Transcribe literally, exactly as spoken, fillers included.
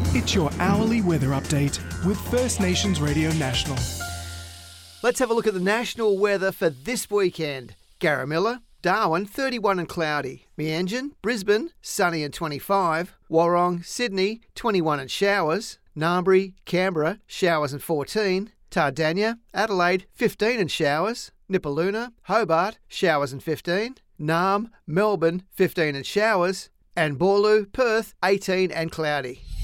It's your hourly weather update with First Nations Radio National. Let's have a look at the national weather for this weekend. Garamilla, Darwin, thirty-one and cloudy. Meanjin, Brisbane, sunny and twenty-five. Warrong, Sydney, twenty-one and showers. Narmbri, Canberra, showers and fourteen. Tardania, Adelaide, fifteen and showers. Nipaluna, Hobart, showers and fifteen. Narm, Melbourne, fifteen and showers. And Boorloo, Perth, eighteen and cloudy.